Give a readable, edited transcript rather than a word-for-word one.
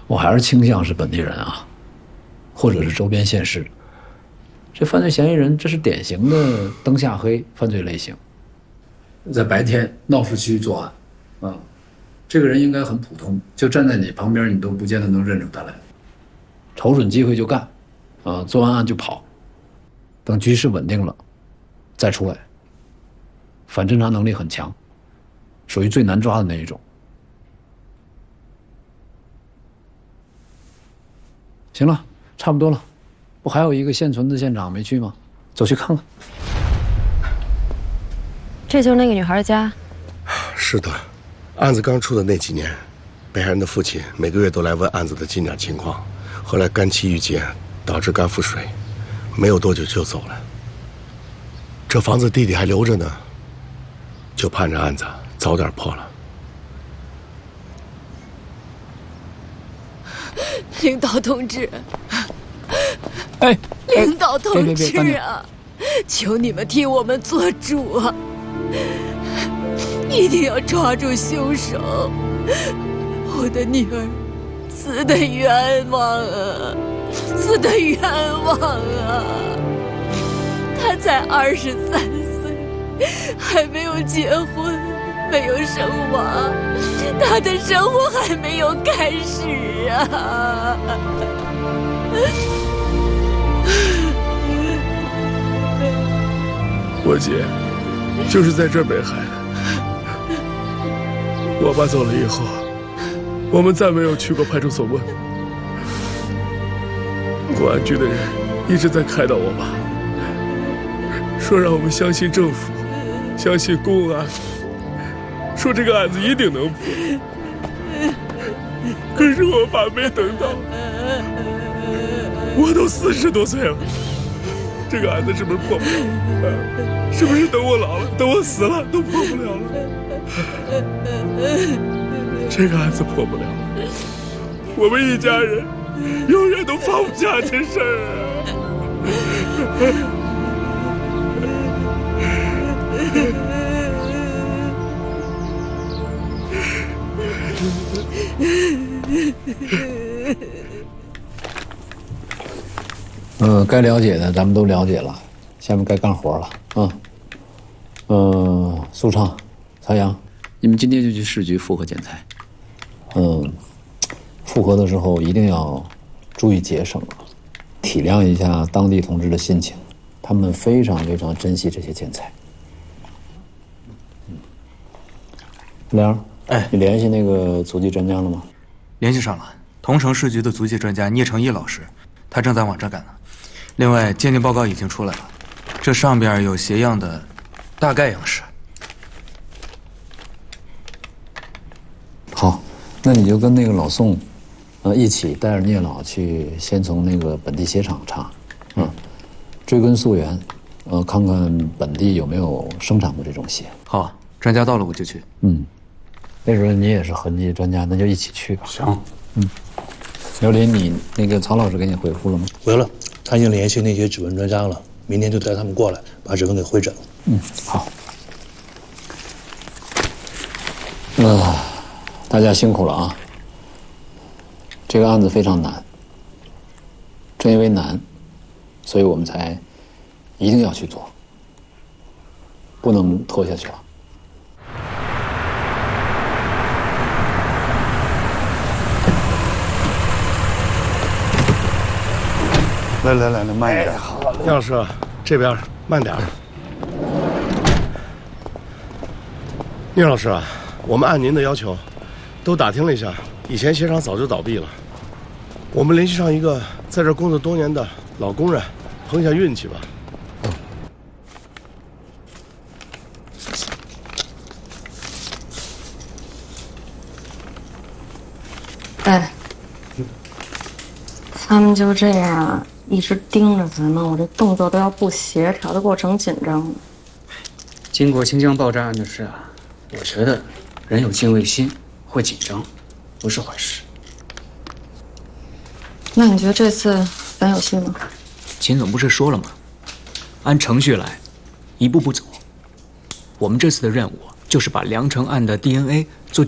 我还是倾向是本地人啊，或者是周边县市。这犯罪嫌疑人，这是典型的灯下黑犯罪类型，在白天闹市区作案，啊，这个人应该很普通，就站在你旁边，你都不见得能认出他来。瞅准机会就干，啊，做完案就跑，等局势稳定了再出来。反侦查能力很强，属于最难抓的那一种。行了，差不多了，不还有一个现存的现场没去吗？走去看看。 这就是那个女孩的家。 是的，案子刚出的那几年，被害人的父亲每个月都来问案子的进展情况，后来肝气郁结，导致肝腹水，没有多久就走了。这房子弟弟还留着呢，就盼着案子早点破了。 领导同志， 哎， 领导同志啊，求你们替我们做主啊！一定要抓住凶手，我的女儿死得冤枉啊，死得冤枉啊！她才23岁，还没有结婚，没有生娃，她的生活还没有开始啊！ 我姐就是在这儿被害的。我爸走了以后，我们再没有去过派出所问。公安局的人一直在开导我爸，说让我们相信政府，相信公安，说这个案子一定能破。可是我爸没等到，我都40多岁了，这个案子是不是破不了？是不是等我老了，等我死了都破不了了？这个案子破不了了，我们一家人永远都放不下这事儿啊。该了解的咱们都了解了，下面该干活了啊。苏畅、曹阳，你们今天就去市局复核检材。复核的时候一定要注意节省，体谅一下当地同志的心情，他们非常非常珍惜这些建材。梁，你联系那个足迹专家了吗？ 联系上了，桐城市局的足迹专家聂成一老师，他正在往这赶呢。另外，鉴定报告已经出来了，这上边有鞋样的大概样式。 好，那你就跟那个老宋，一起带着聂老去，先从那个本地鞋厂查，追根溯源，看看本地有没有生产过这种鞋。 好，专家到了我就去。 那时候你也是痕迹专家，那就一起去吧。 行。 刘林，你那个曹老师给你回复了吗？ 回了，他已经联系那些指纹专家了，明天就带他们过来，把指纹给会诊了。 好。大家辛苦了啊！这个案子非常难，正因为难，所以我们才一定要去做，不能拖下去了。 来，慢一点。 聂老师，这边慢点。聂老师啊，我们按您的要求，都打听了一下，以前鞋厂早就倒闭了。我们联系上一个在这工作多年的老工人，碰一下运气吧。 他们就这样一直盯着咱们，我这动作都要不协调的过程紧张了。 经过新疆爆炸案的事啊，我觉得人有敬畏心，会紧张，不是坏事。 那你觉得这次咱有戏吗？ 秦总不是说了吗？按程序来，一步步走。我们这次的任务就是把梁成案的 DNA